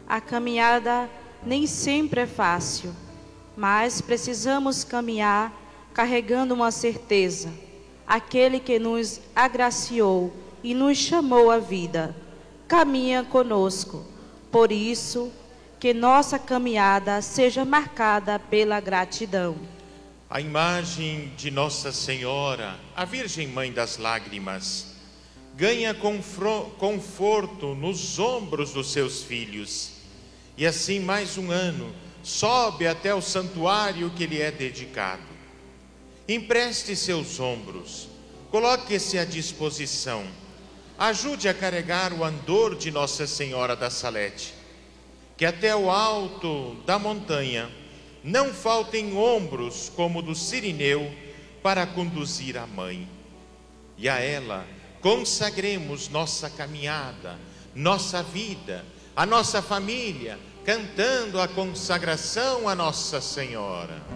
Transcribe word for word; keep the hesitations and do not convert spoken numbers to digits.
A caminhada nem sempre é fácil, mas precisamos caminhar carregando uma certeza: aquele que nos agraciou e nos chamou à vida caminha conosco. Por isso, que nossa caminhada seja marcada pela gratidão. A imagem de Nossa Senhora, a Virgem Mãe das Lágrimas, ganha conforto nos ombros dos seus filhos. E assim, mais um ano, sobe até o santuário que lhe é dedicado. Empreste seus ombros, coloque-se à disposição, ajude a carregar o andor de Nossa Senhora da Salete, que até o alto da montanha não faltem ombros como o do Cirineu para conduzir a mãe. E a ela consagremos nossa caminhada, nossa vida, a nossa família, cantando a consagração a Nossa Senhora.